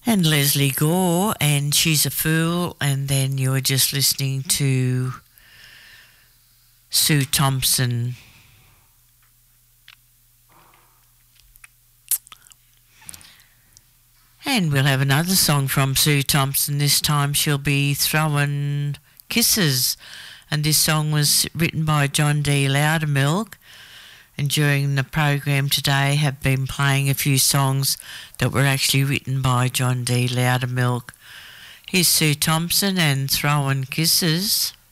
And Leslie Gore, and She's a Fool, and then you were just listening to Sue Thompson. And we'll have another song from Sue Thompson. This time she'll be Throwing Kisses, and this song was written by John D. Loudermilk. And during the program today have been playing a few songs that were actually written by John D. Loudermilk. Here's Sue Thompson and Throwing Kisses.